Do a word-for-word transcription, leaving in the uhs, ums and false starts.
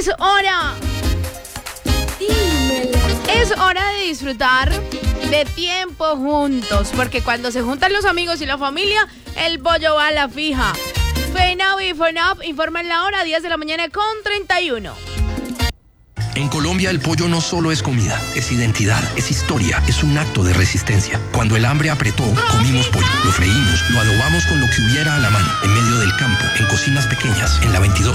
Es hora. Dímelo. Es hora de disfrutar de tiempo juntos, porque cuando se juntan los amigos y la familia, el pollo va a la fija. FENAV y FONAP informan la hora, diez de la mañana con treinta y uno. En Colombia el pollo no solo es comida, es identidad, es historia, es un acto de resistencia. Cuando el hambre apretó, comimos pollo, lo freímos, lo adobamos con lo que hubiera a la mano, en medio del campo, en cocinas pequeñas, en la veintidós.